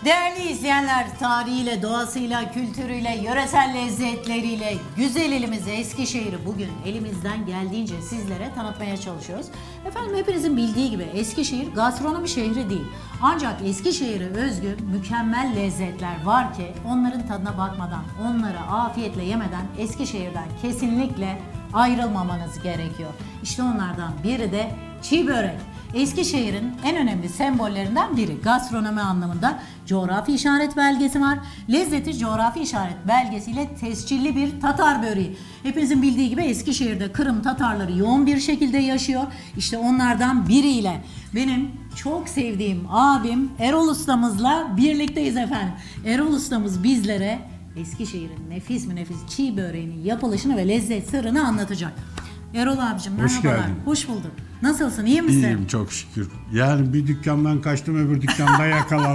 Değerli izleyenler, tarihiyle, doğasıyla, kültürüyle, yöresel lezzetleriyle güzel ilimiz Eskişehir'i bugün elimizden geldiğince sizlere tanıtmaya çalışıyoruz. Efendim hepinizin bildiği gibi Eskişehir gastronomi şehri değil. Ancak Eskişehir'e özgü mükemmel lezzetler var ki onların tadına bakmadan, onları afiyetle yemeden Eskişehir'den kesinlikle ayrılmamanız gerekiyor. İşte onlardan biri de çiğ börek. Eskişehir'in en önemli sembollerinden biri. Gastronomi anlamında coğrafi işaret belgesi var. Lezzeti coğrafi işaret belgesiyle tescilli bir Tatar böreği. Hepinizin bildiği gibi Eskişehir'de Kırım Tatarları yoğun bir şekilde yaşıyor. İşte onlardan biriyle benim çok sevdiğim abim Erol Ustamızla birlikteyiz efendim. Erol Ustamız bizlere Eskişehir'in nefis mi nefis çiğ böreğinin yapılışını ve lezzet sırrını anlatacak. Erol abicim merhabalar. Hoş geldin. Hoş bulduk. Nasılsın? İyi misin? İyiyim çok şükür. Yani bir dükkandan kaçtım öbür dükkanda yakalandım.